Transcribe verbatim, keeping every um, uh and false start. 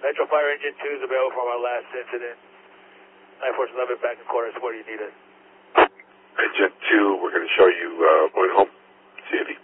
Metro Fire Engine two is available from our last incident. nine four eleven back in quarters. Where do you need it? Engine two, we're going to show you uh, going home. See you.